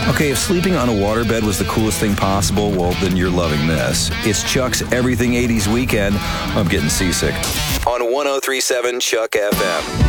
Okay, if sleeping on a waterbed was the coolest thing possible, well, then you're loving this. It's Chuck's Everything 80s Weekend. I'm getting seasick. On 103.7 Chuck FM.